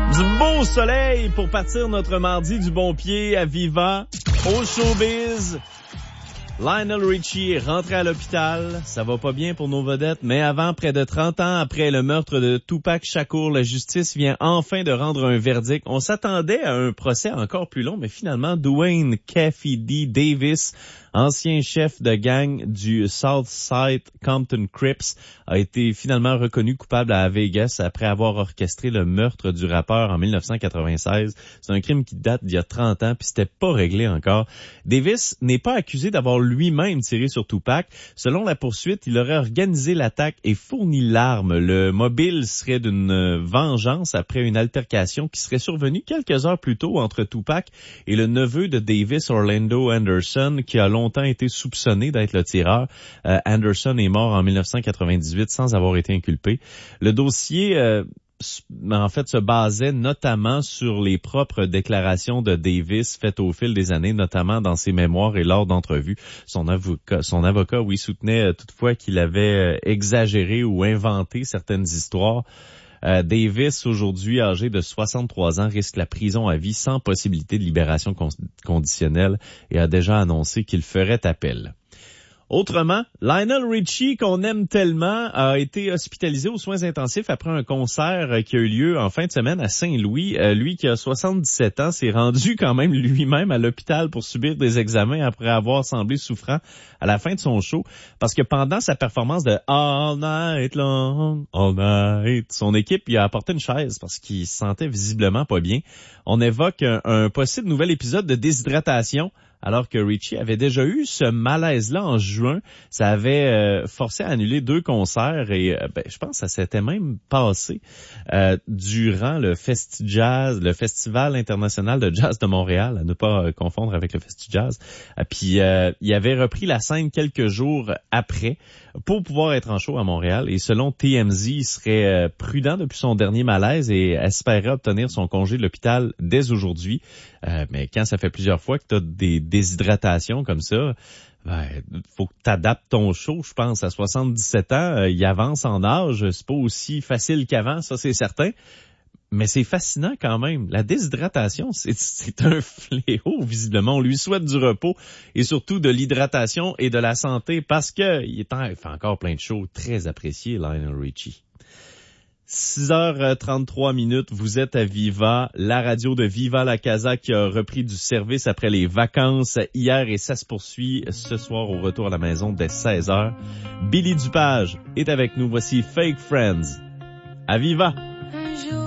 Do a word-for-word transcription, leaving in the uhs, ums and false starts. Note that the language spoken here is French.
Du beau soleil pour partir notre mardi du bon pied à Viva, au showbiz. Lionel Richie est rentré à l'hôpital. Ça va pas bien pour nos vedettes, mais avant, près de trente ans après le meurtre de Tupac Shakur, la justice vient enfin de rendre un verdict. On s'attendait à un procès encore plus long, mais finalement, Dwayne Cassidy Davis, ancien chef de gang du Southside Compton Crips, a été finalement reconnu coupable à Vegas après avoir orchestré le meurtre du rappeur en dix-neuf cent quatre-vingt-seize. C'est un crime qui date d'il y a trente ans, puis c'était pas réglé encore. Davis n'est pas accusé d'avoir lui-même tiré sur Tupac. Selon la poursuite, il aurait organisé l'attaque et fourni l'arme. Le mobile serait d'une vengeance après une altercation qui serait survenue quelques heures plus tôt entre Tupac et le neveu de Davis, Orlando Anderson, qui a longtemps été soupçonné d'être le tireur. Euh, Anderson est mort en dix-neuf cent quatre-vingt-dix-huit sans avoir été inculpé. Le dossier euh, en fait se basait notamment sur les propres déclarations de Davis faites au fil des années, notamment dans ses mémoires et lors d'entrevues. Son avocat, son avocat, oui, soutenait toutefois qu'il avait exagéré ou inventé certaines histoires. Euh, Davis, aujourd'hui âgé de soixante-trois ans, risque la prison à vie sans possibilité de libération con- conditionnelle et a déjà annoncé qu'il ferait appel. Autrement, Lionel Richie, qu'on aime tellement, a été hospitalisé aux soins intensifs après un concert qui a eu lieu en fin de semaine à Saint-Louis. Euh, lui qui a soixante-dix-sept ans s'est rendu quand même lui-même à l'hôpital pour subir des examens après avoir semblé souffrant à la fin de son show. Parce que pendant sa performance de All Night Long, All Night, son équipe lui a apporté une chaise parce qu'il se sentait visiblement pas bien. On évoque un, un possible nouvel épisode de déshydratation. Alors que Richie avait déjà eu ce malaise-là en juin, ça avait euh, forcé à annuler deux concerts et euh, ben, je pense que ça s'était même passé euh, durant le Festi Jazz, le Festival international de jazz de Montréal, à ne pas euh, confondre avec le Festi Jazz. Et puis euh, il avait repris la scène quelques jours après pour pouvoir être en show à Montréal et selon T M Z, il serait euh, prudent depuis son dernier malaise et espérait obtenir son congé de l'hôpital dès aujourd'hui. Euh, mais quand ça fait plusieurs fois que tu as des déshydratations comme ça, ben, faut que tu adaptes ton show, je pense. À soixante-dix-sept ans, euh, il avance en âge, c'est pas aussi facile qu'avant, ça c'est certain. Mais c'est fascinant quand même. La déshydratation, c'est, c'est un fléau, visiblement. On lui souhaite du repos et surtout de l'hydratation et de la santé parce que il, est en, il fait encore plein de shows très appréciés, Lionel Richie. six heures trente-trois minutes, vous êtes à Viva, la radio de Viva la Casa qui a repris du service après les vacances hier et ça se poursuit ce soir au retour à la maison dès seize heures. Billy Dupage est avec nous. Voici Fake Friends. À Viva!